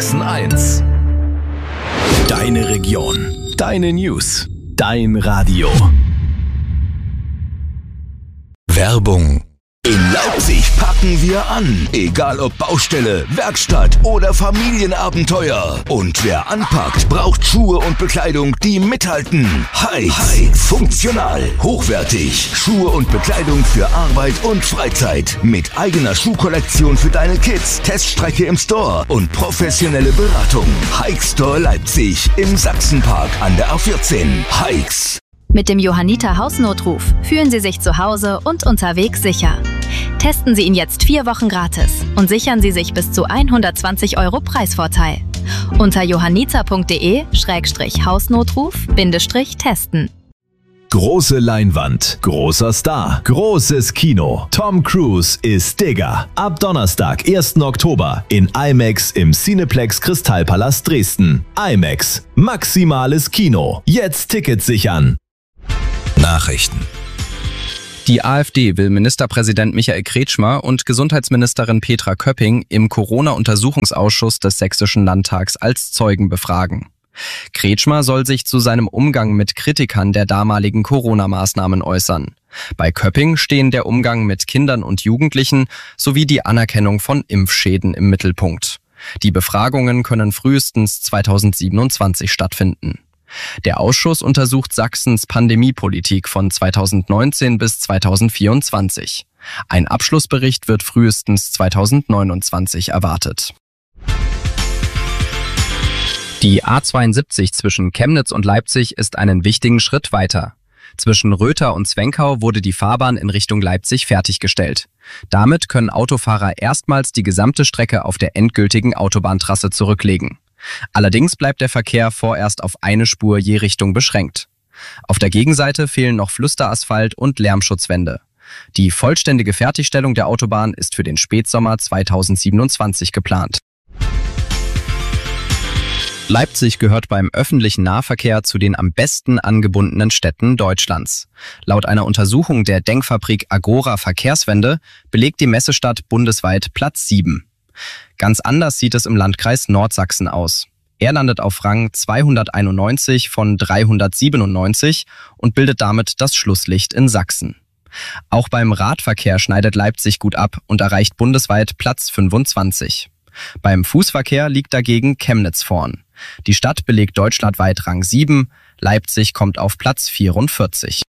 Sachsen 1. Deine Region, deine News, dein Radio. Werbung. In Leipzig packen wir an. Egal ob Baustelle, Werkstatt oder Familienabenteuer. Und wer anpackt, braucht Schuhe und Bekleidung, die mithalten. Heights. Funktional, hochwertig. Schuhe und Bekleidung für Arbeit und Freizeit. Mit eigener Schuhkollektion für deine Kids, Teststrecke im Store und professionelle Beratung. Heights Store Leipzig im Sachsenpark an der A14. Heights. Mit dem Johanniter Hausnotruf fühlen Sie sich zu Hause und unterwegs sicher. Testen Sie ihn jetzt 4 Wochen gratis und sichern Sie sich bis zu 120 € Preisvorteil. Unter johanniter.de/Hausnotruf-testen. Große Leinwand, großer Star, großes Kino. Tom Cruise ist Digger. Ab Donnerstag, 1. Oktober in IMAX im Cineplex Kristallpalast Dresden. IMAX, maximales Kino. Jetzt Tickets sichern. Nachrichten. Die AfD will Ministerpräsident Michael Kretschmer und Gesundheitsministerin Petra Köpping im Corona-Untersuchungsausschuss des Sächsischen Landtags als Zeugen befragen. Kretschmer soll sich zu seinem Umgang mit Kritikern der damaligen Corona-Maßnahmen äußern. Bei Köpping stehen der Umgang mit Kindern und Jugendlichen sowie die Anerkennung von Impfschäden im Mittelpunkt. Die Befragungen können frühestens 2027 stattfinden. Der Ausschuss untersucht Sachsens Pandemiepolitik von 2019 bis 2024. Ein Abschlussbericht wird frühestens 2029 erwartet. Die A72 zwischen Chemnitz und Leipzig ist einen wichtigen Schritt weiter. Zwischen Röther und Zwenkau wurde die Fahrbahn in Richtung Leipzig fertiggestellt. Damit können Autofahrer erstmals die gesamte Strecke auf der endgültigen Autobahntrasse zurücklegen. Allerdings bleibt der Verkehr vorerst auf eine Spur je Richtung beschränkt. Auf der Gegenseite fehlen noch Pflüsterasphalt und Lärmschutzwände. Die vollständige Fertigstellung der Autobahn ist für den Spätsommer 2027 geplant. Leipzig gehört beim öffentlichen Nahverkehr zu den am besten angebundenen Städten Deutschlands. Laut einer Untersuchung der Denkfabrik Agora Verkehrswende belegt die Messestadt bundesweit Platz 7. Ganz anders sieht es im Landkreis Nordsachsen aus. Er landet auf Rang 291 von 397 und bildet damit das Schlusslicht in Sachsen. Auch beim Radverkehr schneidet Leipzig gut ab und erreicht bundesweit Platz 25. Beim Fußverkehr liegt dagegen Chemnitz vorn. Die Stadt belegt deutschlandweit Rang 7, Leipzig kommt auf Platz 44.